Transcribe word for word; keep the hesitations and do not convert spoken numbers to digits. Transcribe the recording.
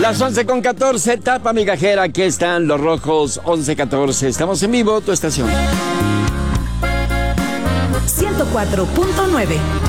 Las once con catorce, tapa migajera, aquí están los rojos, once catorce. Estamos en vivo, tu estación. ciento cuatro punto nueve.